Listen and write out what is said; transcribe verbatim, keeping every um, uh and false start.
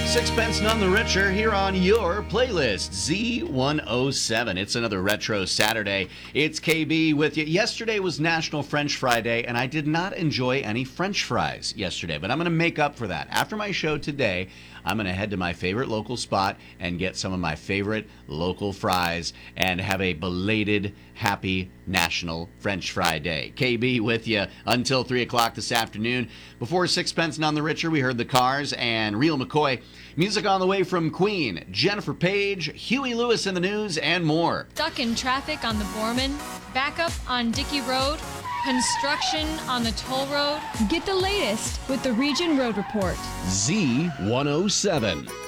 Sixpence None the Richer here on your playlist, Z one oh seven. It's another Retro Saturday. It's K B with you. Yesterday was National French Fry Day, and I did not enjoy any French fries yesterday, but I'm going to make up for that. After my show today, I'm going to head to my favorite local spot and get some of my favorite local fries and have a belated happy National French Fry Day. K B with you until three o'clock this afternoon. Before Sixpence None the Richer, we heard the Cars and Real McCoy. Music on the way from Queen, Jennifer Page, Huey Lewis in the news, and more. Stuck in traffic on the Borman, backup on Dickey Road, construction on the toll road. Get the latest with the Region Road Report. Z one oh seven.